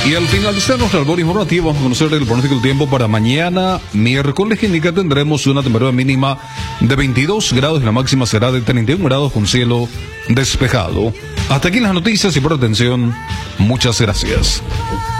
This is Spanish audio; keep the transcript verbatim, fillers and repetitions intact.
Y al finalizar nuestro albor informativo, vamos a conocer el pronóstico del tiempo para mañana, miércoles, que indica tendremos una temperatura mínima de veintidós grados y la máxima será de treinta y un grados con cielo despejado. Hasta aquí las noticias y por atención, muchas gracias.